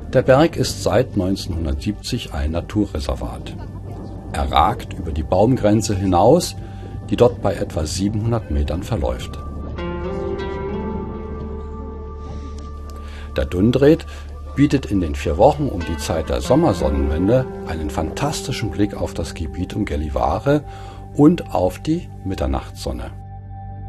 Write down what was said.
Der Berg ist seit 1970 ein Naturreservat. Er ragt über die Baumgrenze hinaus, die dort bei etwa 700 Metern verläuft. Der Dundred bietet in den 4 Wochen um die Zeit der Sommersonnenwende einen fantastischen Blick auf das Gebiet um Gällivare und auf die Mitternachtssonne.